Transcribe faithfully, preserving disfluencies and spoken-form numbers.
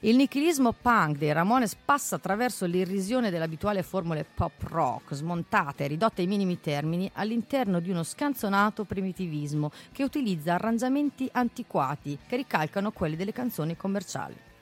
Il nichilismo punk dei Ramones passa attraverso l'irrisione delle abituali formule pop rock, smontate e ridotte ai minimi termini all'interno di uno scanzonato primitivismo che utilizza arrangiamenti antiquati che ricalcano quelli delle canzoni commerciali.